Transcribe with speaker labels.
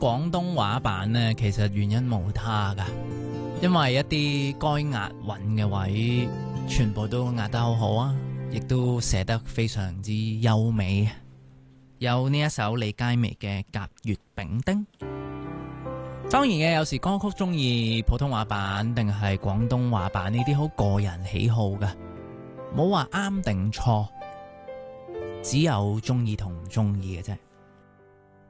Speaker 1: 廣東話版呢，其實原因無他噶，因為一啲該押韻嘅位，全部都押得好好啊，亦都寫得非常之優美。有呢一首李佳薇嘅《甲乙丙丁》。當然嘅，有時歌曲中意普通話版定係廣東話版呢啲好個人喜好噶，冇話啱定錯，只有中意同唔中意嘅啫。